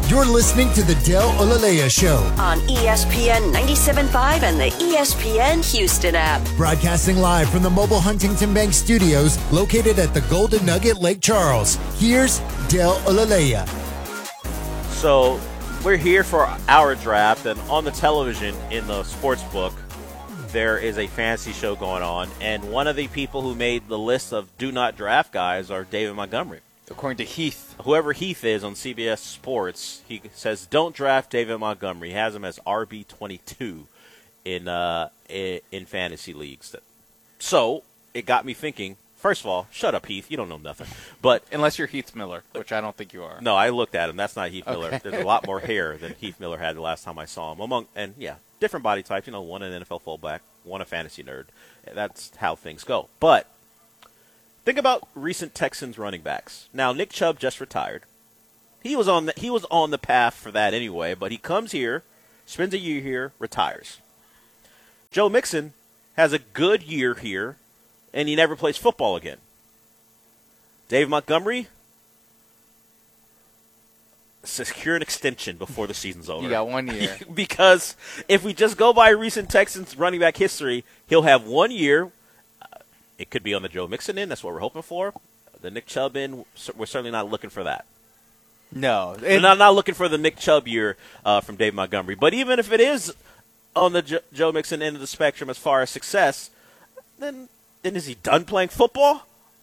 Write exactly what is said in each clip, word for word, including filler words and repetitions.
You're listening to the Del Olalea Show on E S P N ninety-seven point five and the E S P N Houston app. Broadcasting live from the mobile Huntington Bank studios located at the Golden Nugget, Lake Charles. Here's Del Olalea. So we're here for our draft, and on the television in the sports book, there is a fantasy show going on, and one of the people who made the list of do not draft guys are David Montgomery. According to Heath. Whoever Heath is on C B S Sports, he says don't draft David Montgomery. He has him as R B twenty-two in uh, in, in fantasy leagues. So it got me thinking, first of all, shut up, Heath. You don't know nothing. But unless you're Heath Miller, which I don't think you are. No, I looked at him. That's not Heath okay. Miller. There's a lot more hair than Heath Miller had the last time I saw him. Among And, yeah, different body types. You know, one an N F L fullback, one a fantasy nerd. That's how things go. But think about recent Texans running backs. Now, Nick Chubb just retired. He was on the, he was on the path for that anyway, but he comes here, spends a year here, retires. Joe Mixon has a good year here, and he never plays football again. Dave Montgomery, secure an extension before the season's over. You got one year. Because if we just go by recent Texans running back history, he'll have one year. It could be on the Joe Mixon end. That's what we're hoping for. The Nick Chubb end, we're certainly not looking for that. No. It, we're not, not looking for the Nick Chubb year uh, from Dave Montgomery. But even if it is on the jo- Joe Mixon end of the spectrum as far as success, then then is he done playing football?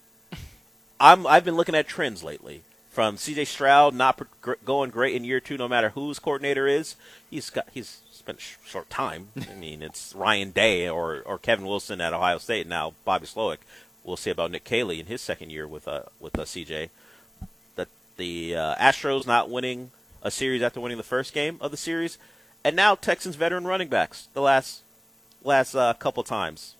I'm, I've been looking at trends lately. From C J Stroud not pr- going great in year two no matter who his coordinator is. He's got he's spent a short time. I mean, it's Ryan Day or, or Kevin Wilson at Ohio State, now Bobby Slowick. We'll see about Nick Caley in his second year with uh, with uh, C J. That the uh, Astros not winning a series after winning the first game of the series, and now Texans veteran running backs the last last uh, couple times,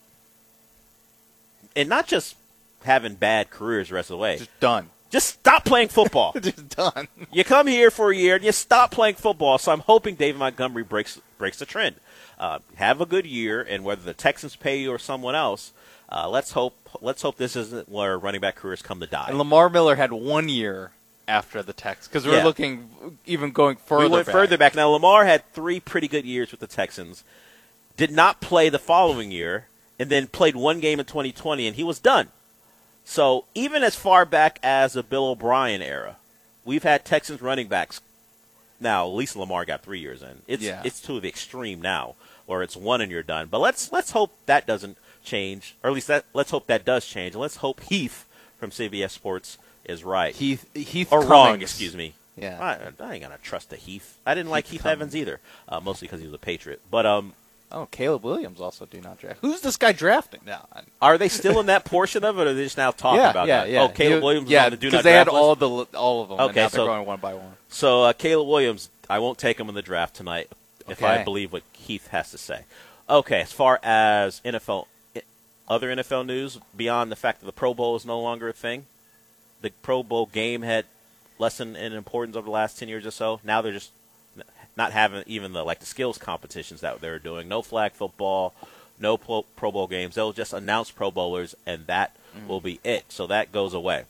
and not just having bad careers the rest of the way. Just done. Just stop playing football. Just done. You come here for a year and you stop playing football. So I'm hoping David Montgomery breaks breaks the trend. Uh, have a good year, and whether the Texans pay you or someone else, uh, let's hope let's hope this isn't where running back careers come to die. And Lamar Miller had one year after the Texans because we're yeah. looking even going further. We went back. further back. Now Lamar had three pretty good years with the Texans. Did not play the following year, and then played one game in twenty twenty, and he was done. So even as far back as the Bill O'Brien era, we've had Texans running backs. Now, at least Lamar got three years in. It's yeah. it's to the extreme now, or it's one and you're done. But let's let's hope that doesn't change, or at least that let's hope that does change. And let's hope Heath from C B S Sports is right. Heath Heath or Cummings. wrong, excuse me. Yeah, I, I ain't gonna trust the Heath. I didn't like Heath Heath Evans either, uh, mostly because he was a Patriot. But um. Oh, Caleb Williams also do not draft. Who's this guy drafting now? Are they still in that portion of it, or are they just now talking yeah, about yeah, that? Yeah. Oh, Caleb he, Williams yeah, is on the do not because they had draft all list? the all of them. Okay, and now so they're going one by one. So uh, Caleb Williams, I won't take him in the draft tonight if okay. I believe what Heath has to say. Okay, as far as N F L, other N F L news beyond the fact that the Pro Bowl is no longer a thing, the Pro Bowl game had lessened in importance over the last ten years or so. Now they're just not having even the like the skills competitions that they were doing. No flag football. No Pro, Pro Bowl games. They'll just announce Pro Bowlers, and that mm. will be it. So that goes away.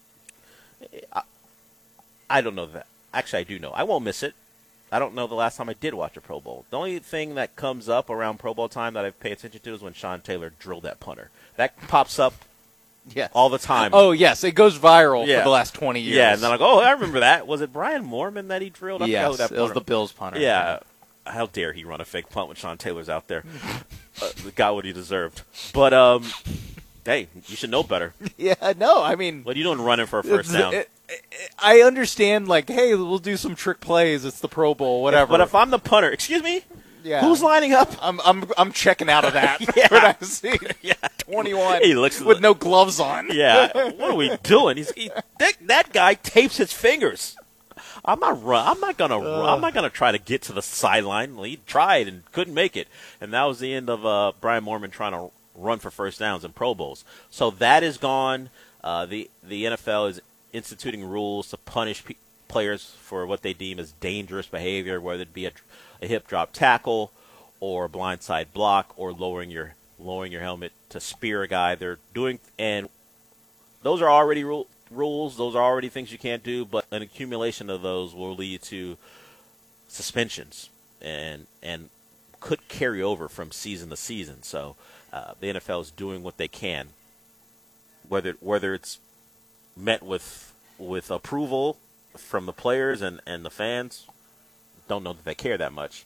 I, I don't know that. Actually, I do know. I won't miss it. I don't know the last time I did watch a Pro Bowl. The only thing that comes up around Pro Bowl time that I pay attention to is when Sean Taylor drilled that punter. That pops up yes. all the time. Oh, yes. It goes viral yeah. for the last twenty years. Yeah, and then I go, oh, I remember that. Was it Brian Moorman that he drilled? I yes, that it was the Bills punter. Yeah. How dare he run a fake punt when Sean Taylor's out there? uh, got what he deserved. But, um, hey, you should know better. Yeah, no, I mean. What are you doing running for a first down? It, it, I understand, like, hey, we'll do some trick plays. It's the Pro Bowl, whatever. But if I'm the punter, excuse me? Yeah. Who's lining up? I'm I'm I'm checking out of that. yeah. When I see yeah. twenty-one he looks with the, no gloves on. Yeah. What are we doing? He's he, that, that guy tapes his fingers. I'm not run. I'm not gonna. Uh, I'm not gonna try to get to the sideline. He tried and couldn't make it, and that was the end of uh, Brian Moorman trying to run for first downs and Pro Bowls. So that is gone. Uh, the the N F L is instituting rules to punish pe- players for what they deem as dangerous behavior, whether it be a, a hip drop tackle, or a blindside block, or lowering your lowering your helmet to spear a guy. They're doing, and those are already rule, rules. Those are already things you can't do, but an accumulation of those will lead to suspensions and and could carry over from season to season. So uh, the N F L is doing what they can, whether whether it's met with with approval from the players and, and the fans. Don't know that they care that much.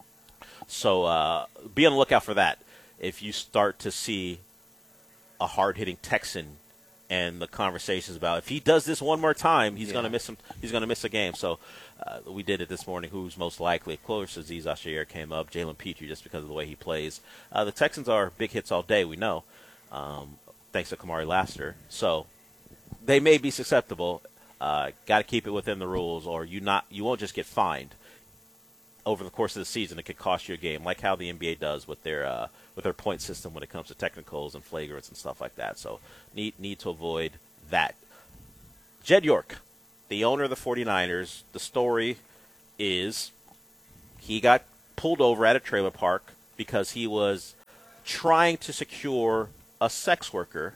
So uh, be on the lookout for that. If you start to see a hard-hitting Texan and the conversations about if he does this one more time, he's yeah. going to miss some. He's going to miss a game. So uh, we did it this morning. Who's most likely? Of course, Azeez Al-Shaair came up. Jalen Petrie, just because of the way he plays. Uh, the Texans are big hits all day. We know, um, thanks to Kamari Lassiter. So they may be susceptible. Uh, Got to keep it within the rules, or you not. You won't just get fined. Over the course of the season, it could cost you a game, like how the N B A does with their uh, with their point system when it comes to technicals and flagrants and stuff like that. So need need to avoid that. Jed York, the owner of the 49ers, the story is he got pulled over at a trailer park because he was trying to secure a sex worker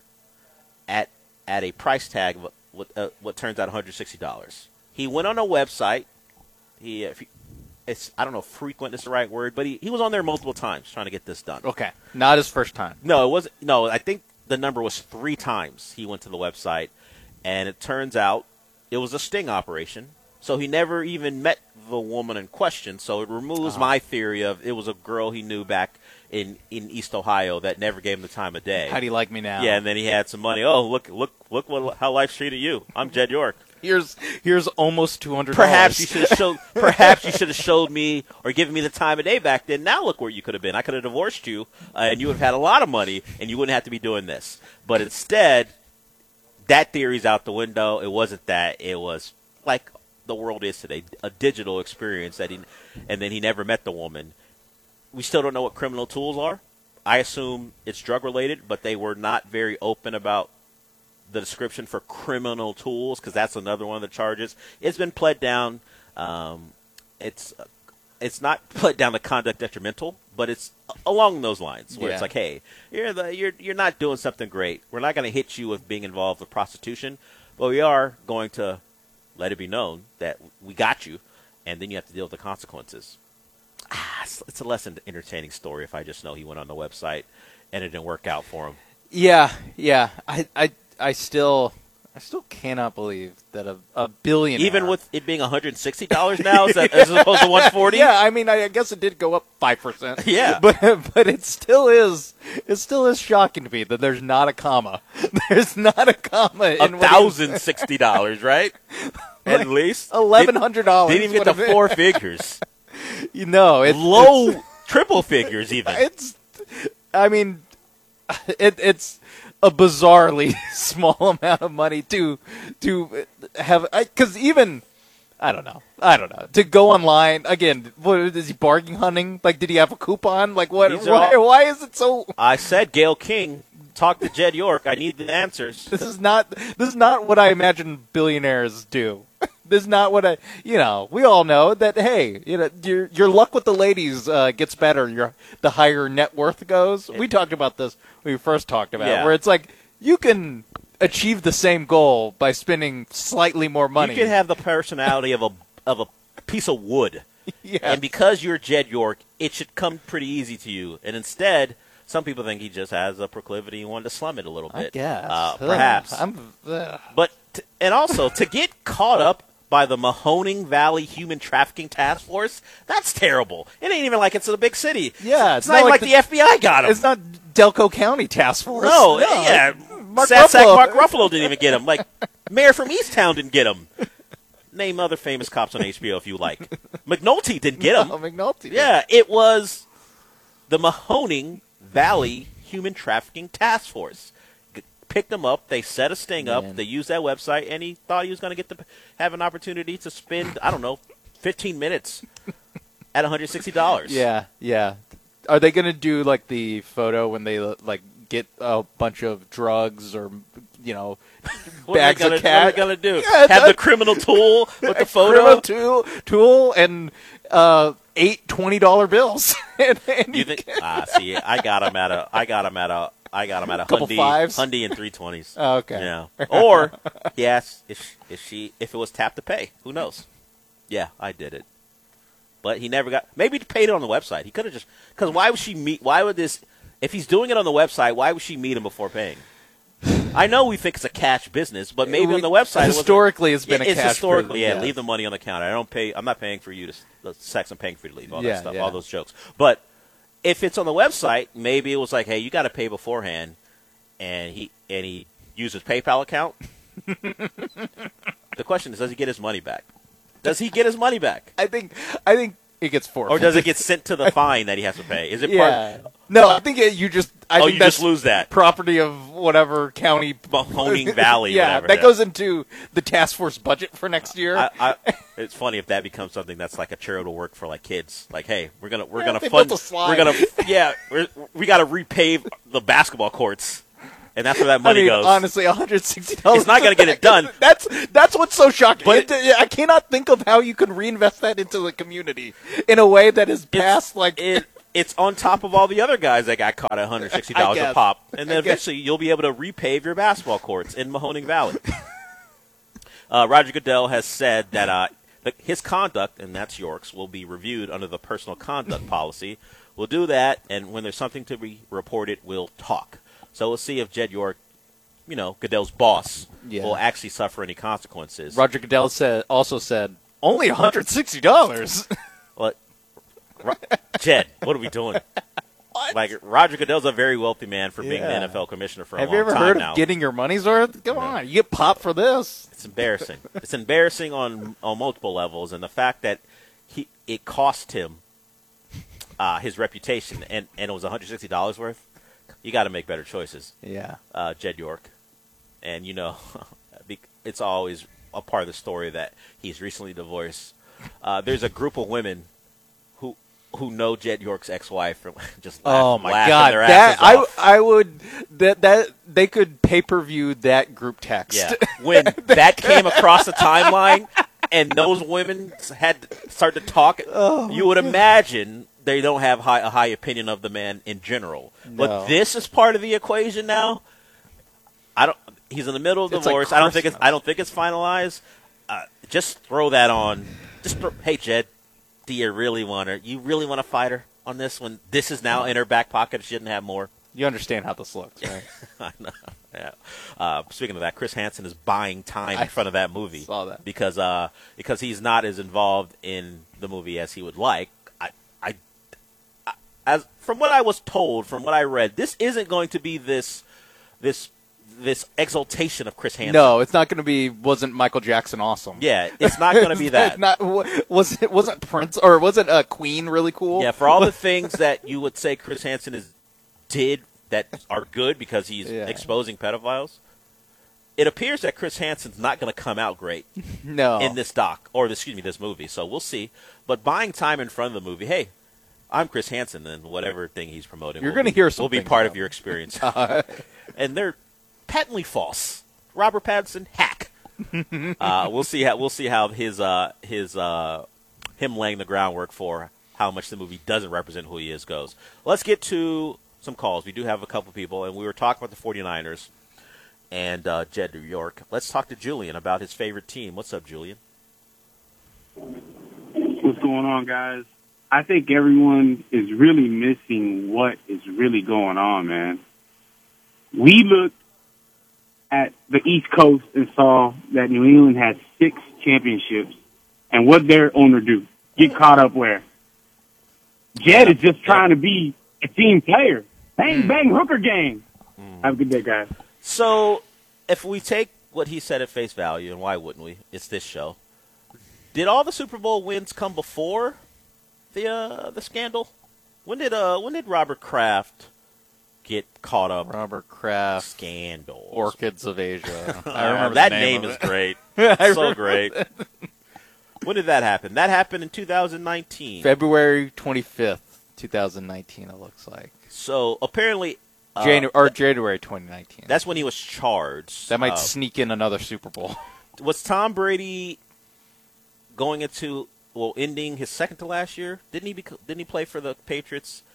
at at a price tag of what, uh, what turns out one hundred sixty dollars. He went on a website. He, if he It's I don't know if frequent is the right word, but he, he was on there multiple times trying to get this done. Okay, not his first time. No, it wasn't. No, I think the number was three times he went to the website, and it turns out it was a sting operation. So he never even met the woman in question. So it removes uh-huh. my theory of it was a girl he knew back in, in East Ohio that never gave him the time of day. How do you like me now? Yeah, and then he had some money. Oh, look, look, look what how life treated you. I'm Jed York. Here's here's almost two hundred dollars. Perhaps you should have showed. Perhaps you should have showed me or given me the time of day back then. Now look where you could have been. I could have divorced you, uh, and you would have had a lot of money, and you wouldn't have to be doing this. But instead, that theory's out the window. It wasn't that. It was like the world is today, a digital experience that he, and then he never met the woman. We still don't know what criminal tools are. I assume it's drug related, but they were not very open about the description for criminal tools, because that's another one of the charges. It's been pled down. Um, it's it's not pled down to conduct detrimental, but it's along those lines where yeah. it's like, hey, you're the you're you're not doing something great. We're not going to hit you with being involved with prostitution, but we are going to let it be known that we got you, and then you have to deal with the consequences. Ah, it's, it's a less entertaining story if I just know he went on the website and it didn't work out for him. Yeah, yeah. I, I, I still, I still cannot believe that a, a billionaire, even with it being one hundred sixty dollars now, is that, as opposed to one hundred forty. Yeah, I mean, I, I guess it did go up five percent. Yeah, but but it still is, it still is shocking to me that there's not a comma. There's not a comma. A thousand sixty dollars, right? Like at least eleven hundred dollars. Didn't even get to four figures. You know, it's low it's, triple figures even. It's, I mean, it, it's a bizarrely small amount of money to to have, because even I don't know, I don't know to go online again. What is he bargain hunting? Like, did he have a coupon? Like, what? Why, all, why is it so? I said, Gayle King, talk to Jed York. I need the answers. This is not this is not what I imagine billionaires do. This is not what I, you know, we all know that, hey, you know, your your luck with the ladies uh, gets better your the higher net worth goes. We talked about this when we first talked about yeah. it, where it's like you can achieve the same goal by spending slightly more money. You can have the personality of a of a piece of wood. Yes. And because you're Jed York, it should come pretty easy to you. And instead, some people think he just has a proclivity and wanted to slum it a little bit. I guess. Uh, perhaps. Ugh, I'm, ugh. But, t- and also, to get caught up by the Mahoning Valley Human Trafficking Task Force, that's terrible. It ain't even like it's a big city. Yeah. It's, it's not, not even like the, the F B I got him. It's not Delco County Task Force. No, no. yeah. Mark Sad sack Ruffalo. Mark Ruffalo didn't even get him. Like, Mayor from Easttown didn't get him. Name other famous cops on H B O if you like. McNulty didn't get him. No, McNulty. Yeah, it was the Mahoning Valley Human Trafficking Task Force. G- picked him up. They set a sting Man. up. They used that website, and he thought he was going to get to have an opportunity to spend, I don't know, fifteen minutes at one hundred sixty dollars. Yeah, yeah. Are they going to do, like, the photo when they, like, get a bunch of drugs or, you know, bags gonna, of cash? What are they going to do? Yeah, have the criminal tool with the photo? Criminal tool, tool and uh, eight twenty dollar bills. and, and You think? Ah, see, I got him at a, I got him at a, I got him at a Couple Hyundai, fives? Hyundai and three twenties. Oh, okay. Yeah. Or he asked if if she if it was tap to pay. Who knows? Yeah, I did it. But he never got. Maybe he paid it on the website. He could have just because why would she meet? Why would this? If he's doing it on the website, why would she meet him before paying? I know we think it's a cash business, but maybe on the website historically it's been yeah, a it's cash historically business, yeah. yes. Leave the money on the counter. I don't pay. I'm not paying for you to the sex. I'm paying for you to leave. All Yeah, that stuff. yeah. All those jokes. But if it's on the website, maybe it was like, hey, you got to pay beforehand, and he and he used his PayPal account. The question is, does he get his money back? Does he get his money back? I think I think it gets forfeited. Or does it get sent to the fine that he has to pay? Is it Yeah. part? No, I think it, you just. I Oh, think you that's just lose that. property of whatever county. Mahoning Valley. Yeah, whatever that goes into the task force budget for next year. I, I, it's funny if that becomes something that's like a charitable work for like kids. Like, hey, we're gonna we're Yeah, gonna they fund. built a slide. We're gonna yeah. We're, we got to repave the basketball courts, and that's where that I money mean, goes. honestly, one hundred sixty dollars. It's not gonna get it done. That's that's what's so shocking. But- It- I cannot think of how you could reinvest that into the community in a way that is past like. it. It's on top of all the other guys that got caught at one hundred sixty dollars I a guess. pop, and then I guess. eventually you'll be able to repave your basketball courts in Mahoning Valley. uh, Roger Goodell has said that uh, the, his conduct, and that's York's, will be reviewed under the personal conduct policy. We'll do that, and when there's something to be reported, we'll talk. So we'll see if Jed York, you know, Goodell's boss, Yeah. will actually suffer any consequences. Roger Goodell said also said only one hundred sixty dollars. Well, Ro- Jed, what are we doing? Like Roger Goodell's a very wealthy man for being the Yeah. N F L commissioner for a Have long you ever time heard now. of getting your money's worth? Come on, you get popped for this. It's embarrassing. It's embarrassing on on multiple levels, and the fact that he it cost him uh, his reputation, and, and it was one hundred sixty dollars worth. You got to make better choices, Yeah. uh, Jed York. And you know, it's always a part of the story that he's recently divorced. Uh, there's a group of women who who know Jed York's ex-wife from just laugh, Oh my laughing God! their That asses I off. I would that that they could pay per view that group text. Yeah, when that came across the timeline and those women had to start to talk, Oh, you would imagine they don't have high, a high opinion of the man in general. But No. this is part of the equation now. I don't. He's in the middle of It's like divorce. I don't think it's. Christmas. I don't think it's finalized. Uh, just throw that on. Just throw, hey Jed, do you really want her? You really want to fight her on this when this is now in her back pocket? She didn't have more. You understand how this looks, right? I know. Yeah. Uh, speaking of that, Chris Hansen is buying time I in front of that movie. saw that. because uh, because he's not as involved in the movie as he would like. I, I, I, as from what I was told, from what I read, this isn't going to be this this this exaltation of Chris Hansen. No, it's not going to be. Wasn't Michael Jackson awesome? Yeah, it's not going to be that. not was it wasn't Prince or wasn't uh, Queen really cool? Yeah, for all the things that you would say Chris Hansen is did that are good because he's Yeah. exposing pedophiles. It appears that Chris Hansen's not going to come out great no. in this doc, or excuse me, this movie. So we'll see. But buying time in front of the movie, hey, I'm Chris Hansen, and whatever thing he's promoting, You're will gonna be- hear will some be things, part though. of your experience. And they're patently false. Robert Pattinson, hack. uh, we'll see how we'll see how his uh, his uh, him laying the groundwork for how much the movie doesn't represent who he is goes. Let's get to some calls. We do have a couple people, and we were talking about the 49ers and uh, Jed New York. Let's talk to Julian about his favorite team. What's up, Julian? What's going on, guys? I think everyone is really missing what is really going on, man. We looked at the East Coast and saw that New England had six championships, and what their owner do? Get caught up where? Jed is just trying to be a team player. Bang, bang, hooker gang. Have a good day, guys. So, if we take what he said at face value, and why wouldn't we? It's this show. Did all the Super Bowl wins come before the uh, the scandal? When did uh when did Robert Kraft get caught up? Robert Kraft, Scandal. Orchids of Asia. I Uh, remember that the name, name, is of it. great. I So remember great. When did that happen? That happened in two thousand nineteen. February twenty-fifth, twenty nineteen. It looks like So apparently, uh, January or January twenty nineteen. that's when he was charged. That might Uh, sneak in another Super Bowl. was Tom Brady going into well ending his second to last year? Didn't he? Bec- didn't he play for the Patriots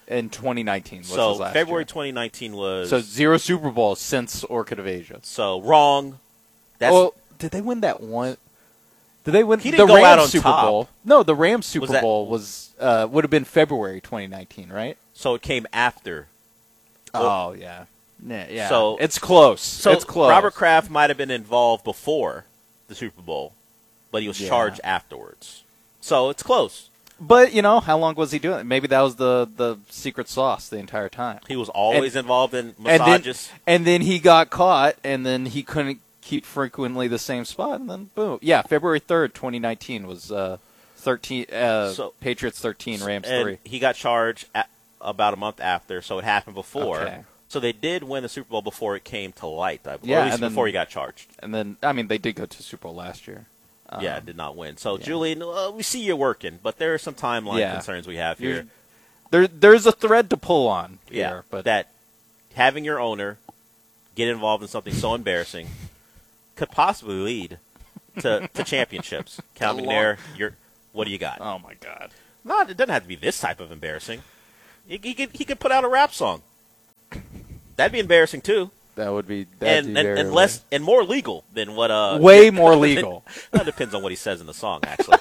In twenty nineteen was so his last February year. twenty nineteen was So zero Super Bowls since Orchid of Asia. so wrong. That's well, did they win that one? Did they win He the didn't go Rams out on Super top. Bowl? No, the Rams Super Was that- Bowl was uh, would have been February twenty nineteen, right? so it came after. Oh yeah, yeah. yeah. So- it's close. So it's close. Robert Kraft might have been involved before the Super Bowl, but he was Yeah. charged afterwards. So it's close. But you know, how long was he doing it? Maybe that was the, the secret sauce the entire time. He was always And- involved in And then, massages. and then he got caught, and then he couldn't keep frequently the same spot, and then boom. Yeah, February third, twenty nineteen was uh, thirteen. Uh, So- Patriots thirteen, Rams and three. he got charged at, about a month after, so it happened before. Okay. So they did win the Super Bowl before it came to light, I believe, Yeah, or at least and then- before he got charged. And then, I mean, they did go to Super Bowl last year. Um, yeah, did not win. So, yeah. Julian, uh, we see you working, but there are some timeline Yeah. concerns we have You're- here. There, there's a thread to pull on Yeah, here, but that having your owner get involved in something so embarrassing could possibly lead to, to championships. Cal A long- McNair, you're, what do you got? oh my god. No, it doesn't have to be this type of embarrassing. He, he could he could put out a rap song. That'd be embarrassing too, That would be that'd and be and, very and less and more legal than what uh way more legal. That depends on what he says in the song. Actually,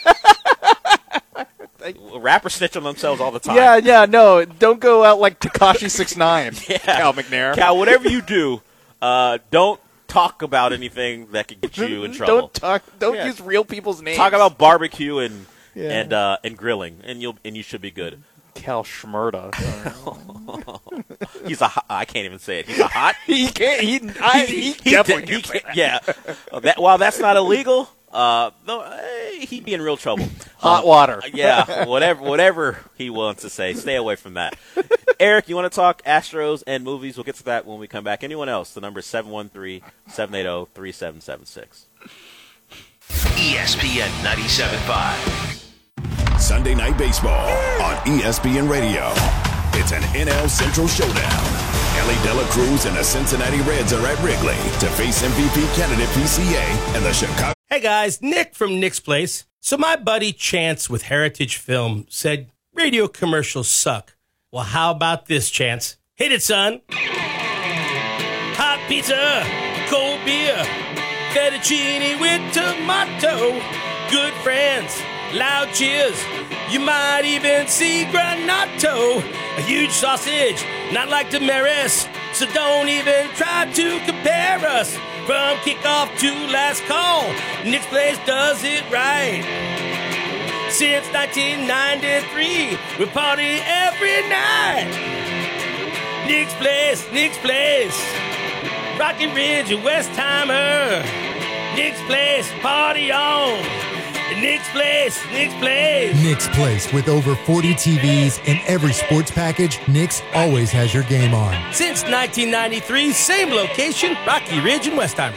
rappers snitch on themselves all the time. Yeah, yeah, no, don't go out like Tekashi six nine, Yeah. Cal McNair. Cal, whatever you do, uh, don't talk about anything that could get you in trouble. Don't talk. Don't Yeah. use real people's names. Talk about barbecue and Yeah. and uh, and grilling, and you'll and you should be good. Cal Schmerda. He's a hot, I can't even say it. He's a hot. he can't. He, I, he, He definitely did- he can't say can't- yeah. Uh, that, while that's not illegal, uh, no, eh, he'd be in real trouble. Hot Uh, water. Yeah, whatever, whatever he wants to say, stay away from that. Eric, you want to talk Astros and movies? We'll get to that when we come back. Anyone else? The number is seven one three, seven eight zero, three seven seven six. E S P N ninety-seven point five. Sunday Night Baseball on E S P N Radio. It's an N L Central showdown. Ellie Dela Cruz and the Cincinnati Reds are at Wrigley to face M V P candidate P C A and the Chicago. Hey guys, Nick from Nick's Place. So my buddy Chance with Heritage Film said radio commercials suck. Well, how about this, Chance? Hit it, son. Hot pizza, cold beer, fettuccine with tomato, good friends, loud cheers. You might even see Granato, a huge sausage, not like Damaris. So don't even try to compare us. From kickoff to last call, Nick's Place does it right. Since nineteen ninety-three, we party every night. Nick's Place, Nick's Place, Rocky Ridge and Westheimer. Nick's Place, party on. Nick's Place, Nick's Place. Nick's Place, with over forty T Vs and every sports package, Nick's always has your game on. Since nineteen ninety-three, same location, Rocky Ridge and Westheimer.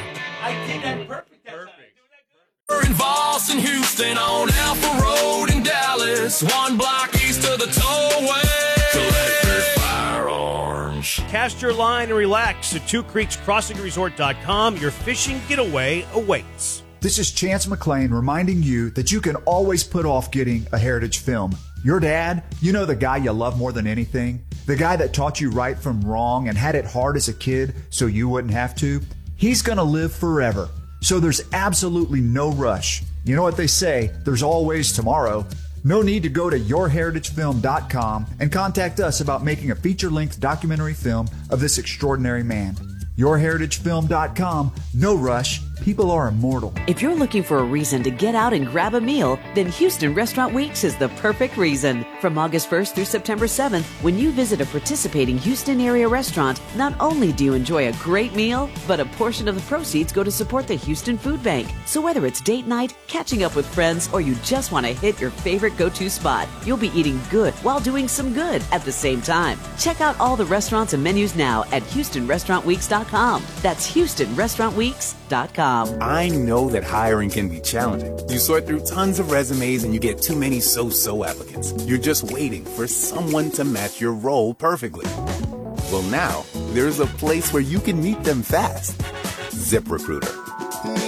We're in Voss and Houston on Alpha Road in Dallas, one block east of the tollway. Collector Firearms. Cast your line and relax at Two Creeks Crossing Resort dot com. Your fishing getaway awaits. This is Chance McClain reminding you that you can always put off getting a Heritage Film. Your dad, you know, the guy you love more than anything, the guy that taught you right from wrong and had it hard as a kid so you wouldn't have to, he's going to live forever. So there's absolutely no rush. You know what they say, there's always tomorrow. No need to go to your heritage film dot com and contact us about making a feature-length documentary film of this extraordinary man. your heritage film dot com, no rush. People are immortal. If you're looking for a reason to get out and grab a meal, then Houston Restaurant Weeks is the perfect reason. From August first through September seventh, when you visit a participating Houston area restaurant, not only do you enjoy a great meal, but a portion of the proceeds go to support the Houston Food Bank. So whether it's date night, catching up with friends, or you just want to hit your favorite go-to spot, you'll be eating good while doing some good at the same time. Check out all the restaurants and menus now at houston restaurant weeks dot com. That's houston restaurant weeks dot com. I know that hiring can be challenging. You sort through tons of resumes and you get too many so-so applicants. You're just waiting for someone to match your role perfectly. Well, now, there's a place where you can meet them fast. ZipRecruiter.